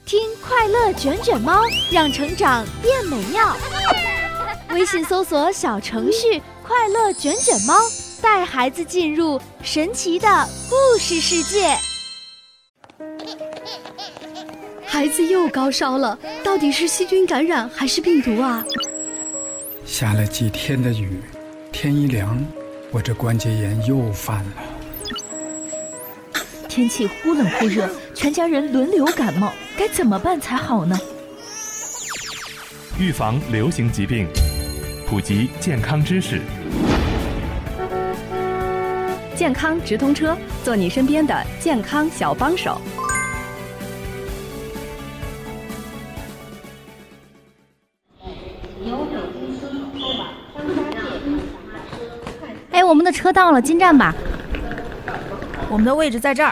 听快乐卷卷猫，让成长变美妙。微信搜索小程序快乐卷卷猫，带孩子进入神奇的故事世界。 孩子又高烧了，到底是细菌感染还是病毒啊？ 下了几天的雨，天一凉，我这关节炎又犯了。 天气忽冷忽热，全家人轮流感冒，该怎么办才好呢？ 预防流行疾病，普及健康知识。 健康直通车，做你身边的健康小帮手。 哎，我们的车到了，进站吧。 我们的位置在这儿，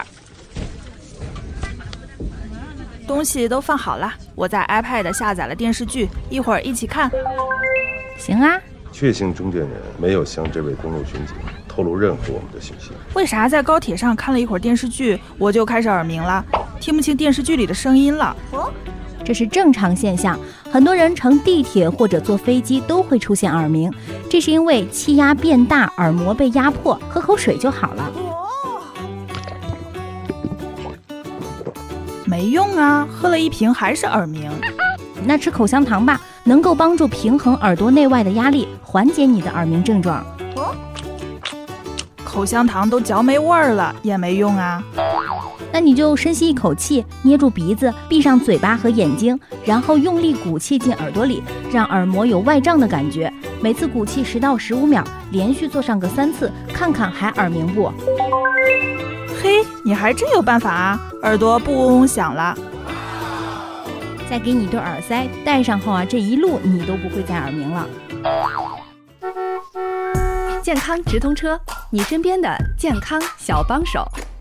东西都放好了，我在 iPad 下载了电视剧，一会儿一起看。 行啊。 确信中间人没有向这位公路巡警透露任何我们的信息。 为啥在高铁上看了一会儿电视剧，我就开始耳鸣了，听不清电视剧里的声音了？ 这是正常现象，很多人乘地铁或者坐飞机都会出现耳鸣，这是因为气压变大，耳膜被压迫，喝口水就好了。 没用啊，喝了一瓶还是耳鸣。 那吃口香糖吧，能够帮助平衡耳朵内外的压力，缓解你的耳鸣症状。 口香糖都嚼没味儿了，也没用啊。 那你就深吸一口气，捏住鼻子，闭上嘴巴和眼睛，然后用力鼓气进耳朵里，让耳膜有外胀的感觉。每次鼓气10到15秒，连续做上个3次，看看还耳鸣不？ 嘿，你还真有办法啊，耳朵不嗡嗡响了。 再给你一对耳塞，戴上后啊，这一路你都不会再耳鸣了。 健康直通车，你身边的健康小帮手。